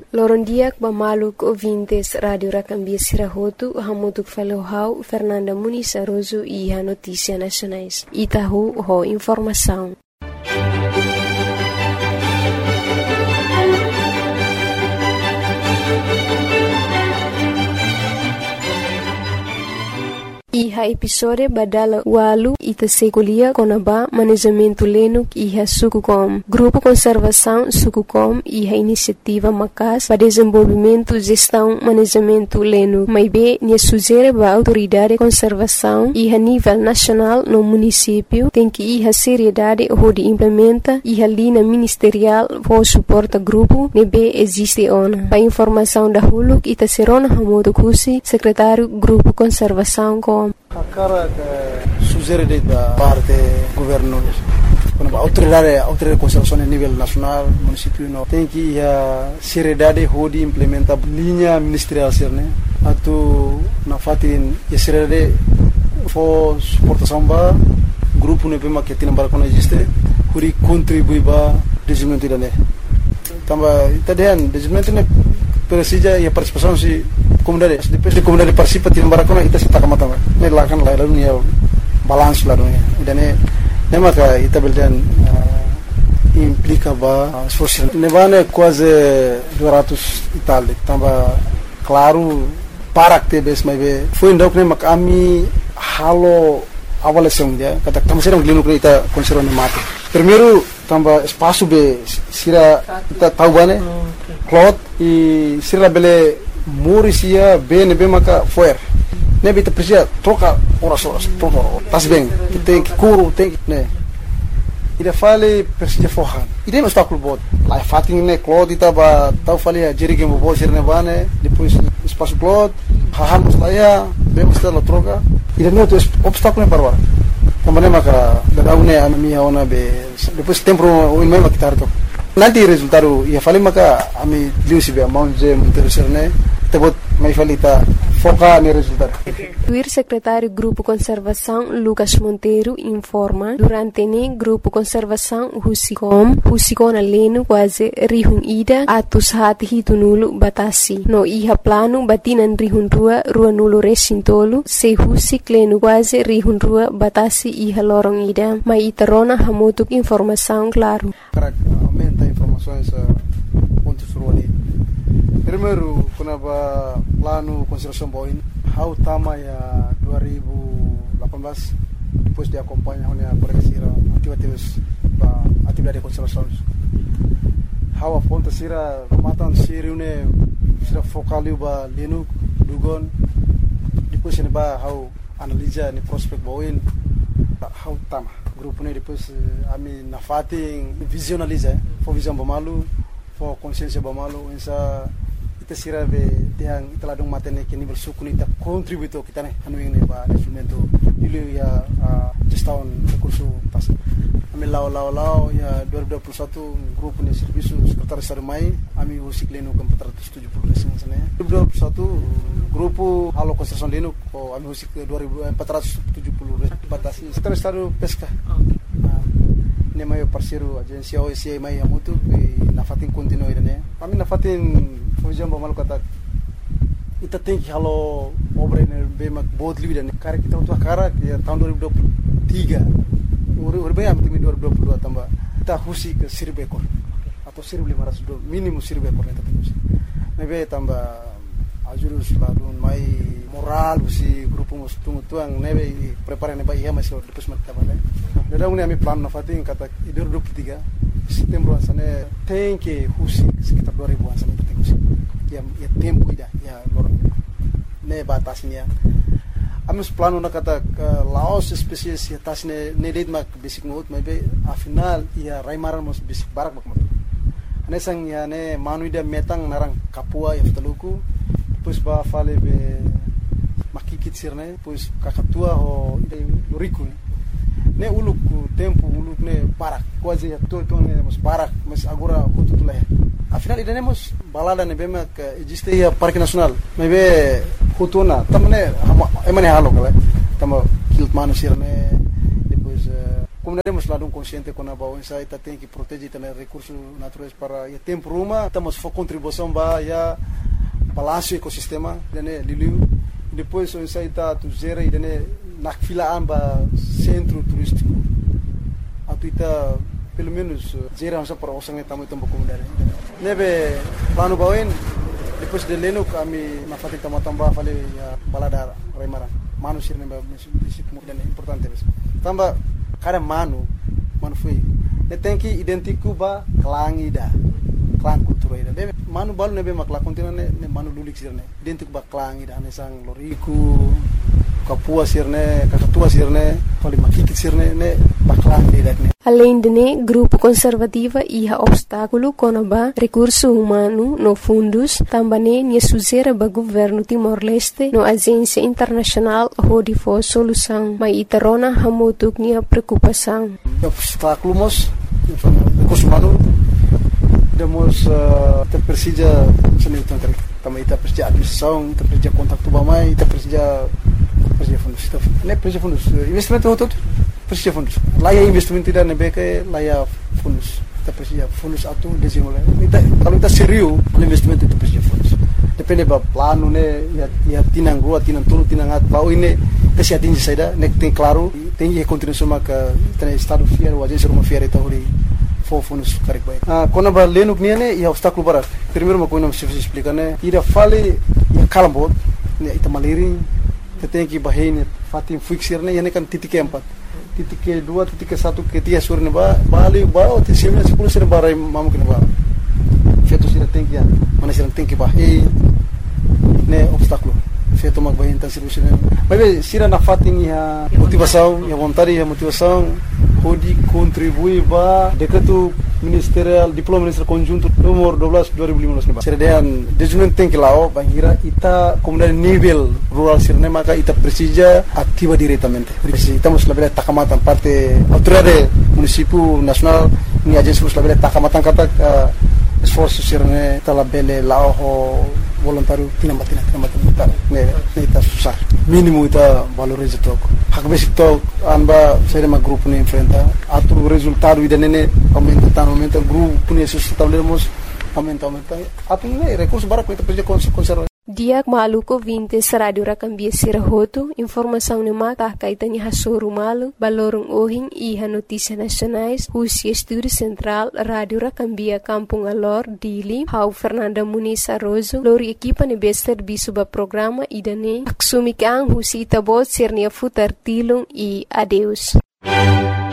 Lorondiak bamaluk ouvintes Rádio Racambia Sirahotu, hamutuk falohau Fernanda Muniz Aroso e a Notícia Nacionais. Itahu ho informação. Iha episode badala walu ita sekulia konaba manejamento lenuk iha Sukucom. Grupo Conservação Sukucom iha iniciativa Macas para desenvolvimento, gestão, manejamento lenuk. Maibe nia sugere ba autoridade de conservação iha nível nacional no município tem que iha seriedade onde implementa iha linha ministerial for suporta grupo nebe existe ona. Para informação da huluk ita serona hamodo kusi secretário Grupo Conservação com a cara que sugere da parte governo, quando a autoridade de conservação a nível nacional, município não tem que a seriedade de implementar linha ministerial né, atu na fatin a seriedade for suportação ba grupo ne pema que tem para quando existe, puri contribui ba desenvolvimento da né. Tamba itadian desenvolvimento ne precisa e a participação se comunidade, depois de comunidade participa di barakona ita sita kamata me lakan la dunia balance la dunia dan ne maka ita beldan implica ba esforço ne vane quase 200 Itália tamba claro para que bes mai be foi ndok ne mak ami halo avaliação dia kata tamo serão glino que ita conserva ne mate primeiro tamba espaço be sira ita tahu bane cloth e sira bele Murisia bem maka foer. Nebe te precisa troca horas, troca. Tas bem. Tem que curo, tem que né. Ida fale precisa forrar. Ida não está com o bot. Lá fating né cloth ita ba tau fale a jeri que mo bo ser ne bane, depois espaço cloth, hahamos lá ya, bem está la troca. Ida não tem obstáculo ne parwa. Também maka da une a minha ona be depois tempo o mesmo que tarto. Nanti resultado ia fale maka ami liu sibe amount je interessar né. Tebut mai falita foca no resultado. O secretário Grupo Conservação Lucas Monteiro informa durante o Grupo Conservação Husicom aleno quase rihun ida atus hati hitunulu batasi. No iha plano batinan rihun rua nulo resintolo se husik leno quase rihun rua batasi iha lorong ida. Mai iterona hamutuk informação claro. Aumenta informações pontos ruali. Primeiro, quando a plano conservação boin, how tama ya 2018 depois de acompanhar a progressira atividade de conservação. How a ponta sira matan siri une sira focaliu ba lenu dugon depois ne ba how analisa ni prospect boin how tama grupo ne depois ami na fating visualiza for visão bamalu for consciência bamalu insa sira be tiang italadung matene que nível suku nita contributo kita ne anu ini ba instrumento ilu ya gestão recurso tas ami lao ya 2021 grupo ne serviço secretário sarmai ami usik leno com 470 residências né 2021 grupo halo construção leno ko ami usik 2470 batasi secretário pesca ne mai parceiro agência OSCE mai amutu na fatin continue né ami na fatin fujam bamal kata ita tem que halo obra ne bemak bot livida ne cara kita untuk cara ya tahun 2023 urut bem am timi 2022 tambah kita husi ke 1000 ekor atau 1500 minimum 1000 ekor ne tadi nebe tambah ajurus ladun mai moral si grupo mustung tuang nebe prepare ne ba iya masih depois mat tabale dalam ni ami plan na fatin kata 2023 setembro sana tem que husi sekitar 2000 sana ya tempo ida ya lorong ne batasnya amus plano na kata laos spesies ya tasne ne date mak basic note maybe a final ya raimaran mos basic barak mak ane sang ya ne manuida metang narang kapua ya taluku pues ba fale be makikit sirne pues kakatua ho loriku ne uluk tempo uluk ne barak quase ya to ne mos barak mas agora kututula afinal iremos balada ne bema que existe ya parque nacional maybe hutuna tamne emane halo kala tamo kilt manusir ne depois comunidade mas lado consciente com a bawah saya kita tem que proteger também recursos naturais para o tempo ruma estamos for contribuição ba ya balanço ecosistema dane liliu depois o saya está tu zera e dane nak filaan ba centro turístico atuita pelo menos zera asa para osang tamu tempo comunidade nebe plano bawin depois de leno kami na fati tambah fale ya balada remara manu sirne ba prinsipio dan importante mesmo tamba cada manu foi tem que identificar ba clang ida clang cultura ida debe manu balu nebe makla kontina ne manu lulik sirne identificar ba clang ida ne sang loriku kapua sirne kakatua sirne fale makikit sirne ne ba clang ida ne. Além de né, grupo conservativa ia obstáculo conaba recurso humano no fundos, também nia suzera ba governo Timor-Leste no agência internacional hodi for solução, mas itarona hamutuk nia preocupação. Obstáculo mos recurso humano demos te precisa seni tentang também te precisa administração, te precisa contato bamai, te precisa fundos, ne precisa fundos, investimento todo precisa fundos. Lá é investimento tidak nebeke, lá é fundos. Kita precisa fundos atau desenvolver. Kalau kita serius, investimento itu precisa fundos. Depende ba plano ne, ya tinang rua, tinang tulu, tinang at bau ini kasi atingi saida, nek tem claro, tem que continuar maka tem estado fiar, o agência uma fiar itu hori for fundos karek baik. Kona ba lenuk niane ya obstáculo barat. Primeiro uma coisa não se explica ne, ira fale ya kalambot, ne ita maliri, tem que bahine fatim fixir ne, yani kan titik keempat. Titik kedua, titik ke satu, ketiga sore ne bali bawa tisimnya 10 sore barai mamu kena bawa. Feto sira tem que mana sira tem que bahei ne obstáculo. Feto mag bahei então sira sira. Mas sira na fatin ya motivação, ya vontade, ya motivação pode contribuir ba decreto ministerial diploma ministerial conjunto nomor 12 2015 ba. Sira dean dejunan tem que lao bangira ita comunidade nível rural sirne maka ita precisa ativa diretamente. Estamos labela takamatan parte autoridade município nacional ni agência labela takamatan kata esforço sirne talabele lao voluntário tinambatina ne ita susah mínimo ita valoriza tok hak basic tok anba serema grupo ne enfrenta atu resultado ida nene aumenta grupo ne sustentabilidade aumenta atu ne recurso bara kita precisa conservar. Diak maluko 20 Radio Rakambia Sirahoto, informação ne maka kaitanya hasoro malu, balorong ohing iha notícia nacionais, Husi Estúdio Central, Radio Rakambia Kampung Alor, Dili, Hau Fernanda Muniz Arrozo, lori equipa ne bester bisuba programa idane, aksumik ang Husi Itabot Sirnia Futar Tilong e adeus.